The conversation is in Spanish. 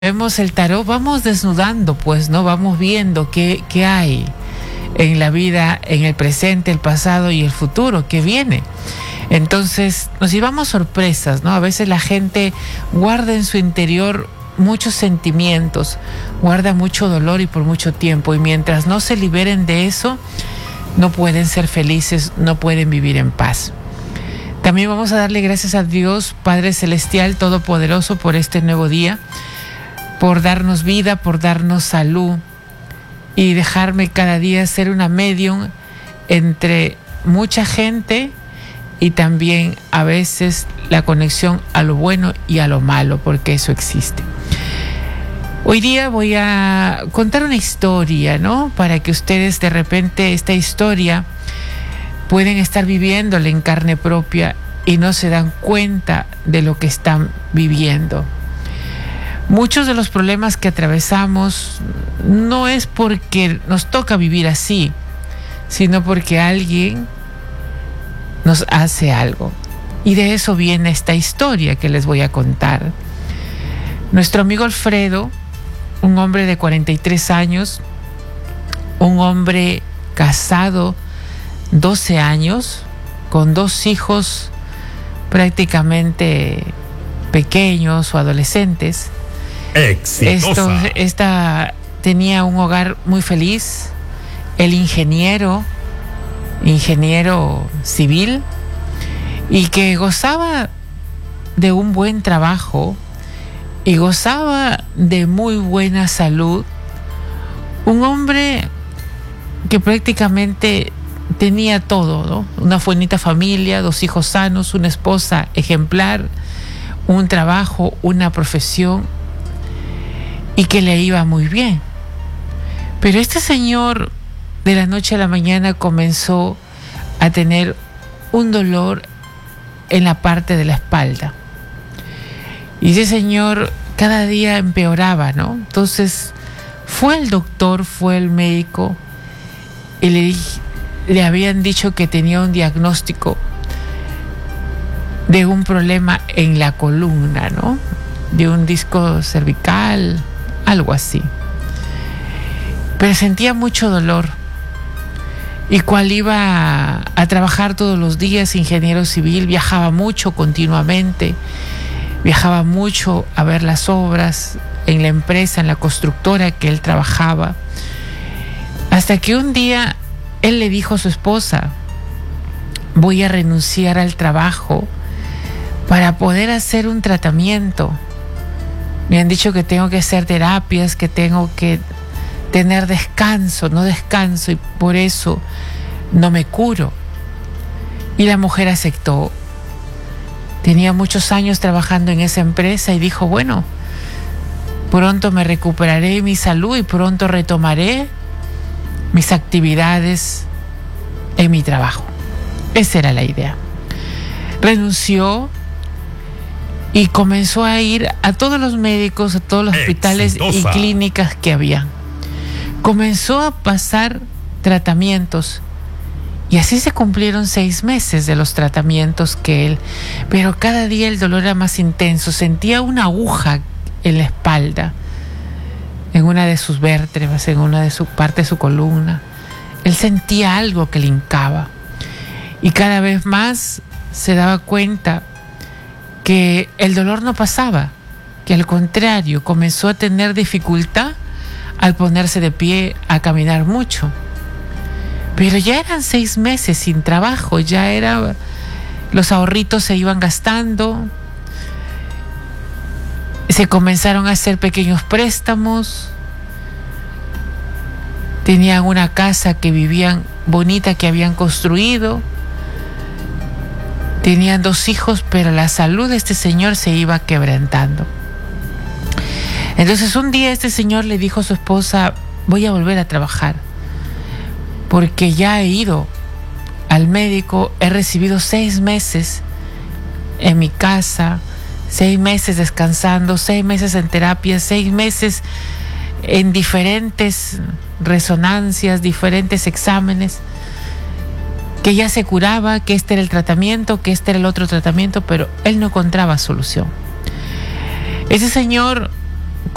vemos el tarot, vamos desnudando, pues, ¿no? Vamos viendo qué hay en la vida, en el presente, el pasado y el futuro que viene. Entonces, nos llevamos sorpresas, ¿no? A veces la gente guarda en su interior muchos sentimientos, guarda mucho dolor y por mucho tiempo. Y mientras no se liberen de eso, no pueden ser felices, no pueden vivir en paz. También vamos a darle gracias a Dios, Padre Celestial, Todopoderoso, por este nuevo día, por darnos vida, por darnos salud y dejarme cada día ser una medium entre mucha gente y también a veces la conexión a lo bueno y a lo malo, porque eso existe. Hoy día voy a contar una historia, ¿no? Para que ustedes de repente esta historia pueden estar viviéndola en carne propia y no se dan cuenta de lo que están viviendo. Muchos de los problemas que atravesamos no es porque nos toca vivir así, sino porque alguien nos hace algo. Y de eso viene esta historia que les voy a contar. Nuestro amigo Alfredo, un hombre de 43 años, un hombre casado 12 años, con 2 hijos prácticamente pequeños o adolescentes. Exitosa. Tenía un hogar muy feliz. El ingeniero civil, y que gozaba de un buen trabajo y gozaba de muy buena salud. Un hombre que prácticamente tenía todo, ¿no? Una bonita familia, 2 hijos sanos, una esposa ejemplar, un trabajo, una profesión, y que le iba muy bien. Pero este señor de la noche a la mañana comenzó a tener un dolor en la parte de la espalda. Y ese señor cada día empeoraba, ¿no? Entonces fue el doctor, fue el médico, y le habían dicho que tenía un diagnóstico de un problema en la columna, ¿no? De un disco cervical, algo así. Pero sentía mucho dolor. Y cual iba a trabajar todos los días, ingeniero civil, viajaba mucho continuamente, viajaba mucho a ver las obras en la empresa, en la constructora que él trabajaba, hasta que un día él le dijo a su esposa: voy a renunciar al trabajo para poder hacer un tratamiento. Me han dicho que tengo que hacer terapias, que tengo que tener descanso, no descanso, y por eso no me curo. Y la mujer aceptó. Tenía muchos años trabajando en esa empresa y dijo: bueno, pronto me recuperaré mi salud y pronto retomaré mis actividades en mi trabajo. Esa era la idea. Renunció y comenzó a ir a todos los médicos, a todos los hospitales y clínicas que había. Comenzó a pasar tratamientos y así se cumplieron 6 meses de los tratamientos que él, pero cada día el dolor era más intenso. Sentía una aguja en la espalda, en una de sus vértebras, en una de su parte de su columna. Él sentía algo que le hincaba y cada vez más se daba cuenta que el dolor no pasaba, que al contrario comenzó a tener dificultad al ponerse de pie, a caminar mucho. Pero ya eran 6 meses sin trabajo, los ahorritos se iban gastando, se comenzaron a hacer pequeños préstamos, tenían una casa que vivían bonita, que habían construido, tenían 2 hijos, pero la salud de este señor se iba quebrantando. Entonces un día este señor le dijo a su esposa: voy a volver a trabajar, porque ya he ido al médico, he recibido 6 meses en mi casa, 6 meses descansando, 6 meses en terapia, 6 meses en diferentes resonancias, diferentes exámenes, que ya se curaba, que este era el tratamiento, que este era el otro tratamiento, pero él no encontraba solución. Ese señor